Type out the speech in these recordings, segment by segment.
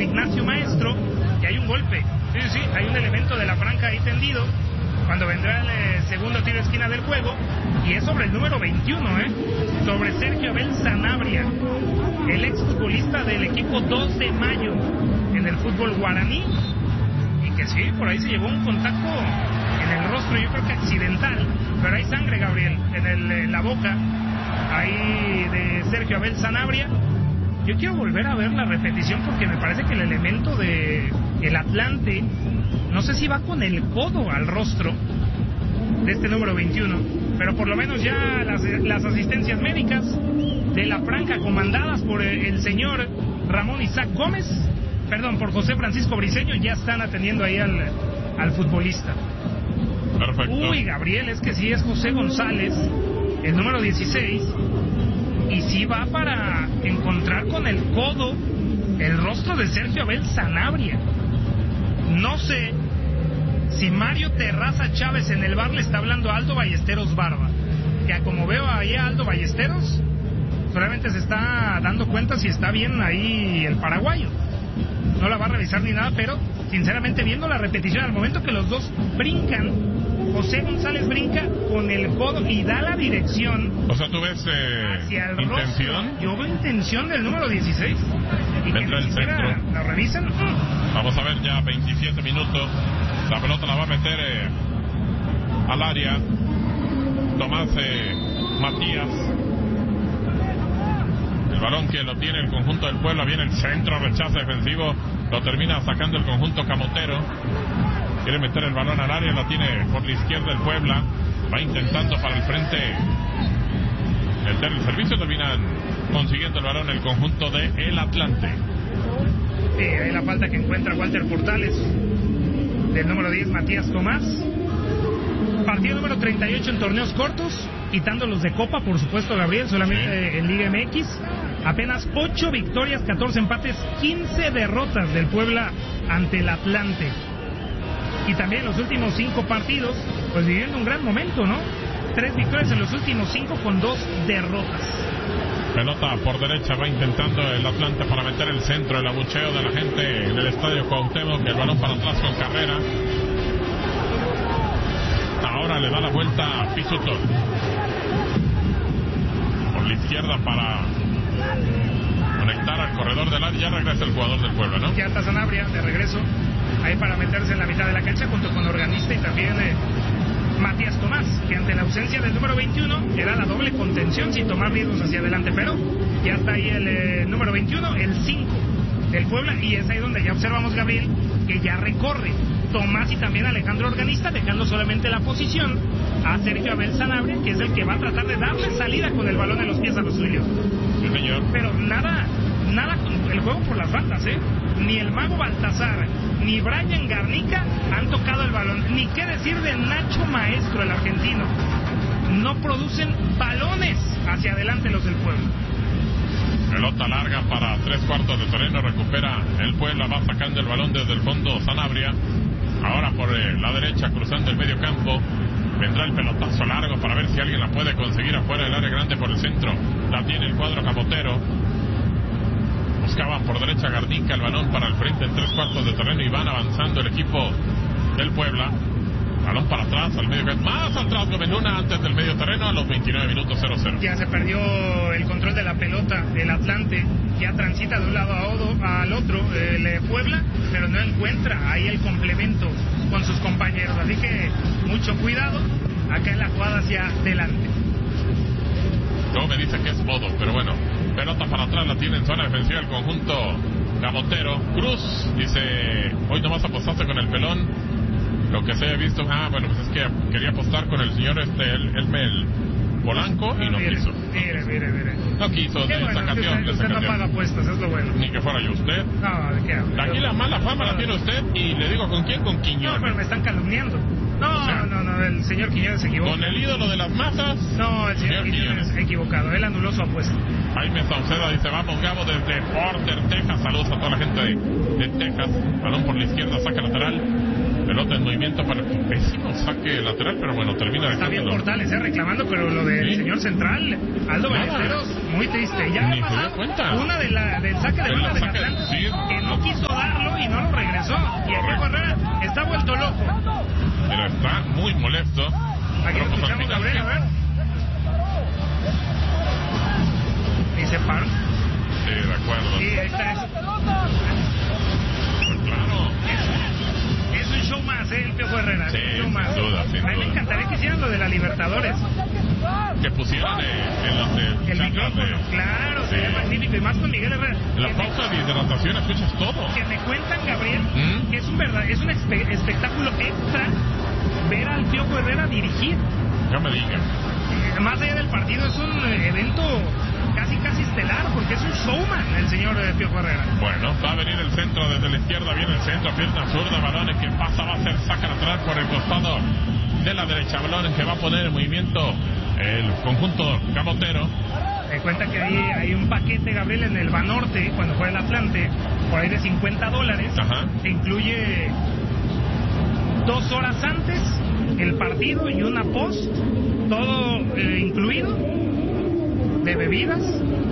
Ignacio Maestro, y hay un golpe. Sí, hay un elemento de la franja ahí tendido, cuando vendrá el segundo tiro de esquina del juego, y es sobre el número 21, sobre Sergio Abel Sanabria, el exfutbolista del equipo 2 de Mayo en el fútbol guaraní, y que sí, por ahí se llevó un contacto en el rostro, yo creo que accidental, pero hay sangre, Gabriel, en la boca, ahí de Sergio Abel Sanabria. Yo quiero volver a ver la repetición porque me parece que el elemento de el Atlante, no sé si va con el codo al rostro de este número 21, pero por lo menos ya las asistencias médicas de la franja comandadas por el señor Ramón Isaac Gómez, por José Francisco Briceño, ya están atendiendo ahí al futbolista. Perfecto. Uy, Gabriel, es que sí es José González, el número 16, y sí va para encontrar con el codo el rostro de Sergio Abel Sanabria. No sé si Mario Terraza Chávez en el bar le está hablando a Aldo Ballesteros Barba, que como veo ahí a Aldo Ballesteros, solamente se está dando cuenta si está bien ahí el paraguayo. No la va a revisar ni nada, pero sinceramente viendo la repetición, al momento que los dos brincan, José González brinca con el codo y da la dirección. O sea, ¿tú ves hacia el intención? Rostro. Yo veo intención del número 16. Y entra el centro. ¿La revisan? Vamos a ver ya 27 minutos. La pelota la va a meter al área Tomás Matías. El balón que lo tiene el conjunto del Puebla, viene el centro, rechazo defensivo, lo termina sacando el conjunto camotero. Quiere meter el balón al área, lo tiene por la izquierda el Puebla, va intentando para el frente meter el servicio, terminan consiguiendo el balón el conjunto de el Atlante. Sí, ahí la falta que encuentra Walter Portales, del número 10 Matías Tomás. Partido número 38 en torneos cortos, quitando los de Copa, por supuesto, Gabriel, solamente en Liga MX. Apenas 8 victorias, 14 empates, 15 derrotas del Puebla ante el Atlante. Y también los últimos 5 partidos, pues viviendo un gran momento, ¿no? 3 victorias en los últimos 5 con 2 derrotas. Pelota por derecha, va intentando el Atlante para meter el centro, el abucheo de la gente en el estadio Cuauhtémoc, el balón para atrás con Carrera. Ahora le da la vuelta a Pisuto. Por la izquierda para conectar al corredor del área. Ya regresa el jugador del Puebla, ¿no? Ya está Sanabria de regreso, ahí para meterse en la mitad de la cancha junto con Organista y también Matías Tomás, que ante la ausencia del número 21 era la doble contención sin tomar riesgos hacia adelante, pero ya está ahí el número 21, el 5 del Puebla, y es ahí donde ya observamos, Gabriel, que ya recorre Tomás y también Alejandro Organista, dejando solamente la posición a Sergio Abel Sanabria, que es el que va a tratar de darle salida con el balón en los pies a los suyos. Sí, señor. Pero nada con el juego por las bandas, ni el Mago Baltazar ni Brian Garnica han tocado el balón, ni qué decir de Nacho Maestro, el argentino. No producen balones hacia adelante los del Puebla. Pelota larga para 3/4 de terreno, recupera el Puebla, va sacando el balón desde el fondo Sanabria. Ahora por la derecha, cruzando el medio campo, vendrá el pelotazo largo para ver si alguien la puede conseguir afuera del área grande por el centro. La tiene el cuadro camotero. Buscaban por derecha Garnica, el balón para el frente en 3/4 de terreno y van avanzando el equipo del Puebla. Balón para atrás, al medio, más atrás Gómez Luna antes del medio terreno a los 29 minutos 0-0. Ya se perdió el control de la pelota del Atlante, ya transita de un lado al otro el Puebla, pero no encuentra ahí el complemento con sus compañeros, así que mucho cuidado acá en la jugada hacia adelante. Luego me dice que es modo, pero bueno, pelota para atrás, la tiene en zona defensiva el conjunto camotero. Cruz dice, hoy nomás apostaste con el pelón. Lo que se haya visto, bueno, pues es que quería apostar con el señor Elmel Polanco y no quiso. Mire. No quiso, le sacateó. Usted no paga apuestas, es lo bueno. Ni que fuera yo usted. No, ¿de qué habla? Aquí la mala fama la tiene usted y le digo, ¿con quién? Con Quiñones. No, pero me están calumniando. No, el señor Quiñones se equivocó. ¿Con el ídolo de las masas? No, el señor Quiñones se ha equivocado, él anuló su apuesta. Jaime Sauceda dice, vamos Gabo desde Porter, Texas. Saludos a toda la gente de Texas. Balón por la izquierda, saca lateral. Pelota en movimiento para el pésimo saque lateral, pero bueno, termina está bien Portales, reclamando, pero lo del señor central, Aldo Ballesteros, muy triste. Ya ni se dio cuenta. Una del saque de banda del Atlante, que no quiso dar Aquí lo escuchamos, Gabriel, a ver. Y se paró. Sí, de acuerdo. Sí, ahí está eso. Pues claro. Es un show más, el Piojo Herrera. Sí, un show más. sin duda, sin A mí me duda. encantaría que hicieran lo de la Libertadores. Que pusieran en los de El charlas micrófono, claro, Sí. sería magnífico. Y más con Miguel Herrera. En la Que me- pausa de hidratación escuchas todo. Que me cuentan, Gabriel, ¿Mm? que es un espectáculo extra ver al Piojo Herrera dirigir. Ya me digas. Más allá del partido, es un evento casi estelar, porque es un showman el señor Piojo Herrera. Bueno, va a venir el centro desde la izquierda, viene el centro, pierna zurda, balones que pasa, va a ser saca lateral por el costado de la derecha, balones que va a poner en movimiento el conjunto camotero. Me cuenta que hay un paquete, Gabriel, en el Banorte, cuando fue el Atlante, por ahí de $50. Ajá. Que incluye 2 horas antes el partido y una post, todo incluido, de bebidas,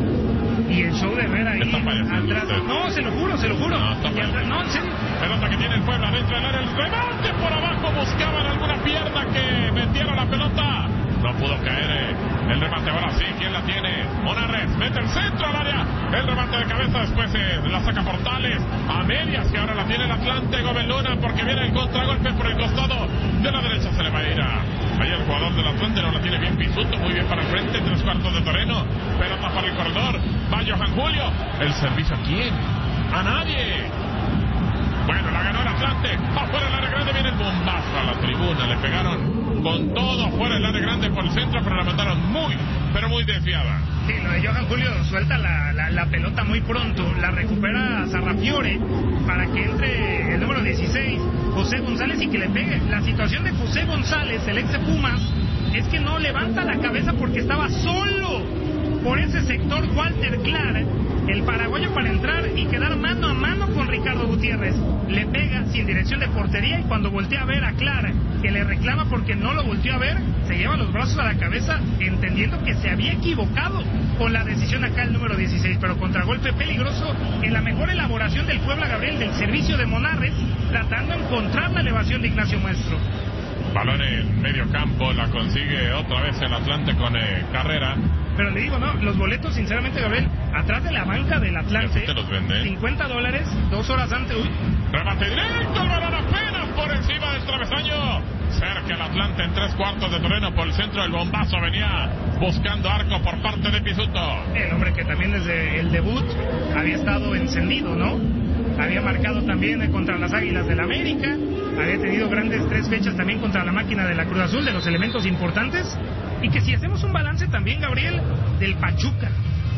y el show de Herrera ahí Está payaseando atrás. usted. No, se lo juro. No, está Y atrás- no, en serio. Pelota que tiene el Puebla dentro del área, el remate por abajo, buscaban alguna pierna que metiera la pelota. No pudo caer el remate, ahora sí, ¿quién la tiene? Monarres, mete el centro al área, el remate de cabeza, después la saca Portales, a medias, que ahora la tiene el Atlante, Gómez Luna, porque viene el contragolpe por el costado de la derecha, se le va a ir ahí el jugador del Atlante, no la tiene bien Pisuto, muy bien para el frente, 3/4 de terreno, pelota para el corredor, va Johan Julio, el servicio ¿a quién? A nadie. Bueno, la ganó el Atlante, afuera del área grande, viene el bombazo a la tribuna, le pegaron con todo fuera del área grande por el centro, pero la mandaron pero muy desviada. Sí, lo de Johan Julio suelta la pelota muy pronto, la recupera Sarrafiore para que entre el número 16, José González, y que le pegue. La situación de José González, el ex de Pumas, es que no levanta la cabeza porque estaba solo por ese sector Walter Clark, el paraguayo, para entrar y quedar mano a mano con Ricardo Gutiérrez. Le pega sin dirección de portería, y cuando voltea a ver a Clark, que le reclama porque no lo volteó a ver, se lleva los brazos a la cabeza, entendiendo que se había equivocado con la decisión acá el número 16, pero contragolpe peligroso en la mejor elaboración del Puebla, Gabriel, del servicio de Monarres, tratando de encontrar la elevación de Ignacio Maestro. Balón en medio campo, la consigue otra vez el Atlante con Carrera. Pero le digo, no, los boletos, sinceramente, Gabriel, atrás de la banca del Atlante, te los venden. $50, 2 horas antes. Uy, Remate directo, el balón apenas por encima del travesaño. Cerca el Atlante en 3/4 de terreno por el centro. El bombazo venía buscando arco por parte de Pisuto. el hombre que también desde el debut había estado encendido, ¿no? Había marcado también contra las Águilas del América, había tenido grandes 3 fechas también contra la máquina de la Cruz Azul, de los elementos importantes. Y que si hacemos un balance también, Gabriel, del Pachuca,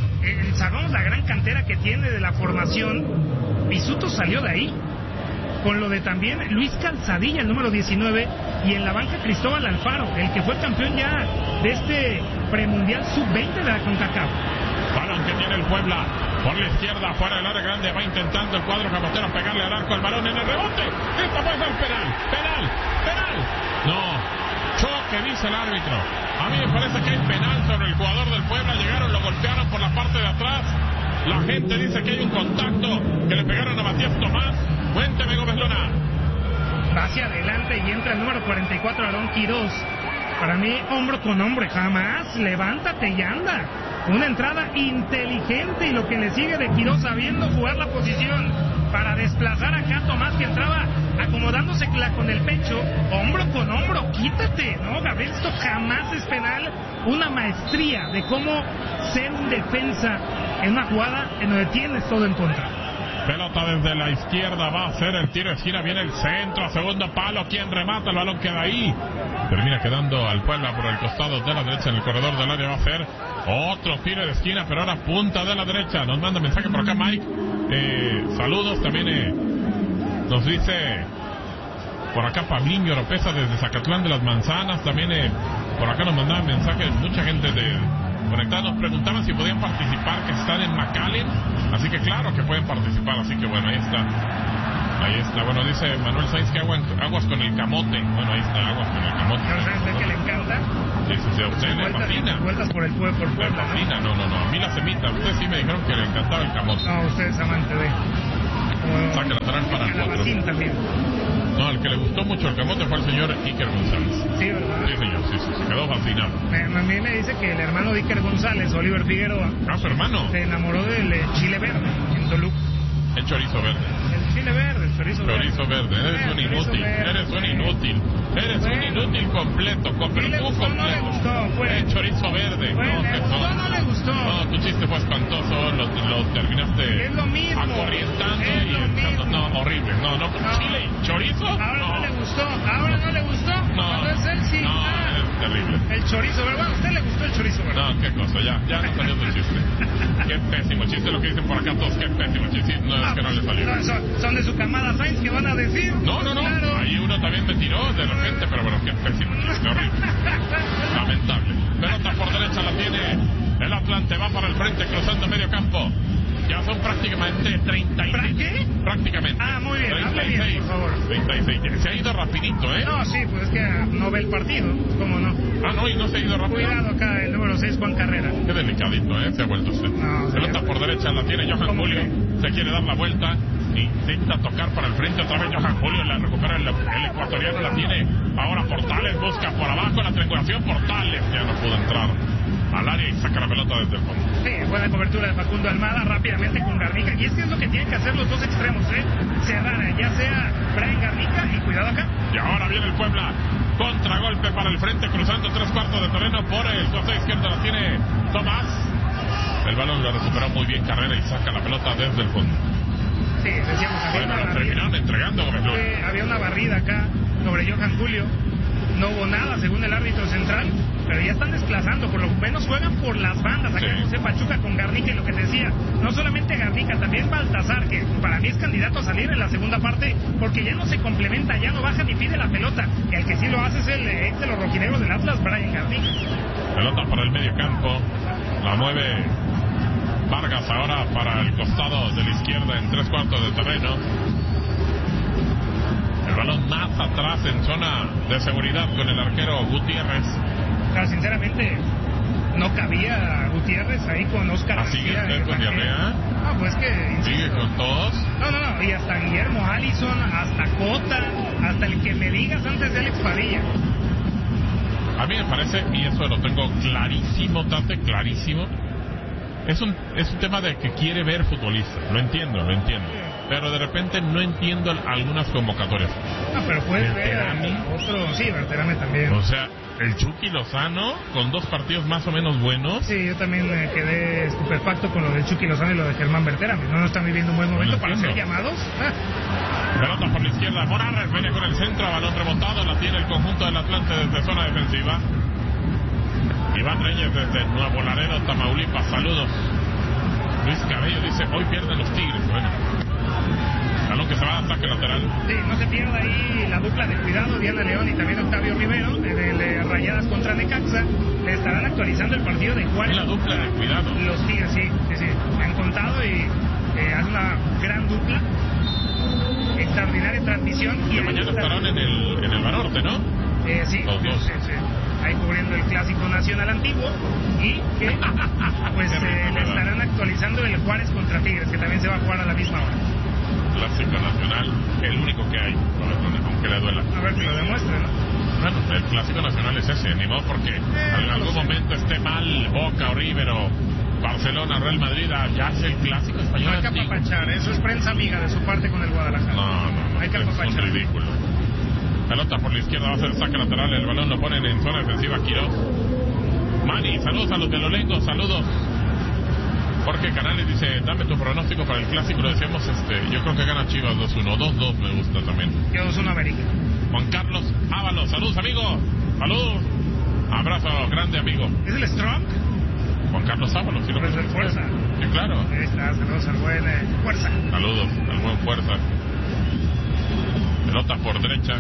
sabemos la gran cantera que tiene de la formación, Pisuto salió de ahí. Con lo de también Luis Calzadilla, el número 19, y en la banca Cristóbal Alfaro, el que fue campeón ya de este premundial sub-20 de la CONCACAF. Balón que tiene el Puebla por la izquierda, fuera del área grande, va intentando el cuadro camotero pegarle al arco, el balón en el rebote. Esta puede ser penal. No, choque, dice el árbitro. A mí me parece que hay penal sobre el jugador del Puebla. Llegaron, lo golpearon por la parte de atrás. La gente dice que hay un contacto, que le pegaron a Matías Tomás. Cuénteme, Gómez Luna. Va hacia adelante y entra el número 44, Aarón Quirós. Para mí, hombro con hombro, jamás, levántate y anda. Una entrada inteligente, y lo que le sigue de Quirós, sabiendo jugar la posición para desplazar acá a Tomás, que entraba acomodándose con el pecho, hombro con hombro, quítate, ¿no, Gabriel? Esto jamás es penal. Una maestría de cómo ser un defensa en una jugada en donde tienes todo en contra. Pelota desde la izquierda, va a ser el tiro de esquina, viene el centro, a segundo palo, quien remata, el balón queda ahí. Termina quedando al Puebla por el costado de la derecha en el corredor del área, va a ser otro tiro de esquina, pero ahora punta de la derecha. Nos manda mensaje por acá Mike, saludos, también nos dice por acá Pabliño Oropesa desde Zacatlán de las Manzanas, también por acá nos mandaban mensajes, mucha gente conectada, nos preguntaban si podían participar, que están en McAllen, así que claro que pueden participar, así que bueno, ahí está, bueno, dice Manuel Sainz que aguas con el camote, bueno, ahí está, aguas con el camote. ¿No sabes que le encanta? Sí, a usted le fascina. Vueltas por el pueblo, por Puebla, le fascina, no, a mí la semita, ustedes sí me dijeron que le encantaba el camote. No, usted es amante de... Saca lateral para el calabacín también. No, el que le gustó mucho el camote fue el señor Iker González. Sí, ¿verdad? Sí, señor, sí, se quedó fascinado. A mí me dice que el hermano de Iker González, Oliver Figueroa, Su hermano. se enamoró del chile verde en Toluca. El chorizo verde. El chile verde, el chorizo verde. Eres un inútil. Eres un inútil completo. Pero tú completo. No le gustó, pues. El chorizo verde. Bueno, no le gustó. No, tu chiste fue espantoso. Lo terminaste es lo mismo. Acorrientando y echando. No, horrible. No. Chile y chorizo. Ahora no le gustó. No. Cuando es él sí. No, es terrible. El chorizo, ¿verdad? ¿A usted le gustó el chorizo, verdad? No, qué cosa. Ya no salió tu chiste. Qué pésimo chiste. Lo que dicen por acá todos. Qué pésimo chiste. No es que no le salió. Son de su camada Sainz que van a decir. No. Claro. Ahí uno también me tiró de repente, pero bueno, qué pésimo chiste, horrible. Lamentable. Pelota por derecha la tiene el Atlante, va para el frente, cruzando medio campo. Ya son prácticamente 36. ¿Para qué? Prácticamente. Muy bien, 36, hable bien, por favor. 36. Se ha ido rapidito, ¿eh? No, sí, pues es que no ve el partido. ¿Cómo no? No, y no se ha ido rápido. Cuidado acá, el número 6, Juan Carrera. Qué delicadito, ¿eh? Se ha vuelto usted. No, pelota por derecha la tiene Johan Julio. Se quiere dar la vuelta. Intenta tocar para el frente otra vez Johan Julio. La recupera el ecuatoriano. La tiene ahora Portales. Busca por abajo la triangulación. Portales ya no pudo entrar al área y saca la pelota desde el fondo. Sí, buena cobertura de Facundo Almada rápidamente con Garnica. Y es que es lo que tienen que hacer los dos extremos, cerrar, ya sea Brian Garnica y cuidado acá. Y ahora viene el Puebla. Contragolpe para el frente, cruzando 3/4 de terreno por el costado izquierdo. La tiene Tomás. El balón lo recuperó muy bien Carrera y saca la pelota desde el fondo. Sí, decíamos acá. Bueno, la terminaron entregando. Había una barrida acá sobre Johan Julio. No hubo nada según el árbitro central, pero ya están desplazando, por lo menos juegan por las bandas acá en José Pachuca con Garnica. Y lo que te decía, no solamente Garnica, también Baltazar, que para mí es candidato a salir en la segunda parte, porque ya no se complementa, ya no baja ni pide la pelota. El que sí lo hace es el ex de los rojinegros del Atlas, Brian Garnica. Pelota para el medio campo, la mueve Vargas ahora para el costado de la izquierda en 3/4 de terreno. El balón más atrás en zona de seguridad con el arquero Gutiérrez. Claro, sinceramente, no cabía Gutiérrez ahí con Oscar. ¿Sigue usted con diarrea? Pues que... ¿Sigue con tos? No, y hasta Guillermo Allison, hasta Cota, hasta el que me digas antes de Alex Padilla. A mí me parece, y eso lo tengo clarísimo, Tate, clarísimo. Es un tema de que quiere ver futbolistas, lo entiendo. Pero de repente no entiendo algunas convocatorias. Pero puedes ver otro, sí, Berterame también. O sea, el Chucky Lozano con 2 partidos más o menos buenos. Sí, yo también quedé estupefacto con lo del Chucky Lozano y lo de Germán Berterame. No están viviendo un buen momento para ser llamados. Pelota por la izquierda, Morales viene con el centro, balón rebotado, la tiene el conjunto del Atlante desde zona defensiva. Iván Reyes desde Nuevo Laredo, Tamaulipas, saludos. Luis Cabello dice, hoy pierden los Tigres. Bueno, balón que se va a ataque lateral. Sí, no se pierda ahí la dupla de cuidado, Diana León y también Octavio Rivero, de Rayadas contra Necaxa. Le estarán actualizando el partido de Juárez. La dupla de cuidado. Los Tigres, sí. Me han contado y hace una gran dupla. Extraordinaria transmisión. Y mañana estarán en el Banorte, ¿no? Sí. Los dos. Sí. Ahí cubriendo el Clásico Nacional Antiguo y que pues le estarán actualizando el Juárez contra Tigres, que también se va a jugar a la misma hora. Clásico Nacional, el único que hay, aunque le duela. A ver que lo demuestre, ¿no? Bueno, el Clásico Nacional es ese, ni modo porque en algún momento esté mal Boca o River o Barcelona, Real Madrid, ya es el Clásico Español. No hay que apapachar, eso es prensa amiga de su parte con el Guadalajara. No, hay que apapachar. Es un ridículo. Pelota por la izquierda, va a ser saque lateral, el balón lo ponen en zona defensiva Quiroz. Mani, saludos a los de Lolengo, saludos. Jorge Canales dice, dame tu pronóstico para el clásico, lo decíamos, yo creo que gana Chivas 2-1, 2-2 me gusta también. Yo 2-1 América. Juan Carlos Ábalos, saludos amigo, saludos. Abrazo grande amigo. ¿Es el Strong? Juan Carlos Ábalos, si lo es el Fuerza. Sí, claro. Ahí está, saludos al buen Fuerza. Saludos al buen Fuerza. Pelota por derecha.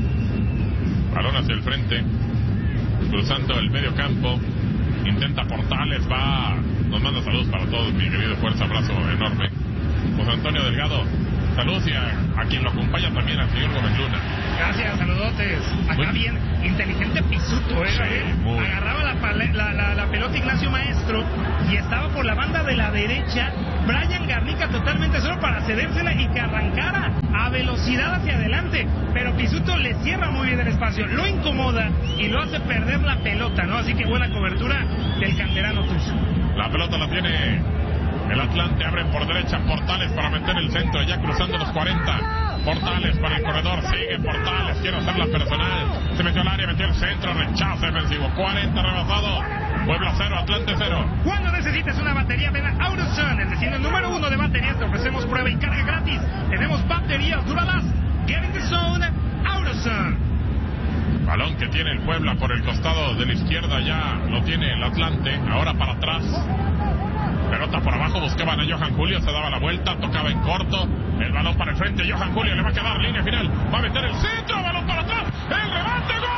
Balón hacia el frente. Cruzando el medio campo. Intenta Portales, nos manda saludos para todos, mi querido Fuerza, abrazo enorme. José Antonio Delgado, saludos y a quien lo acompaña también, al señor Gómez Luna. Gracias, saludotes. Acá bien, inteligente Pisuto, sí, agarraba la pelota Ignacio Maestro y estaba por la banda de la derecha Brian Garnica totalmente solo para cedérsela y que arrancara a velocidad va hacia adelante, pero Pizzuto le cierra muy bien el espacio, lo incomoda y lo hace perder la pelota, ¿no? Así que buena cobertura del canterano Tuzo. La pelota la tiene el Atlante, abren por derecha Portales para meter el centro, ya cruzando los 40. Portales para el corredor, sigue Portales, quiere hacer la personal, se metió al área, metió el centro, rechazo defensivo, 40 rebasado, Puebla 0, Atlante 0. Cuando necesites una batería, ven a AutoZone, el destino número 1 de baterías, te ofrecemos prueba y carga gratis, tenemos baterías Duralast, Get in the Zone, AutoZone. Balón que tiene el Puebla por el costado de la izquierda, ya lo tiene el Atlante, ahora para atrás. Pelota por abajo, buscaban a Johan Julio, se daba la vuelta, tocaba en corto, el balón para el frente, Johan Julio le va a quedar línea final, va a meter el centro, balón para atrás, el remate, ¡gol!